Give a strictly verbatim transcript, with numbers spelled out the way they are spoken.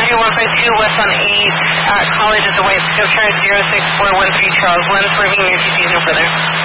three one five two West on eight at College at the White Scope Chart zero six four one three Charles. Lens Living near T Cs no further.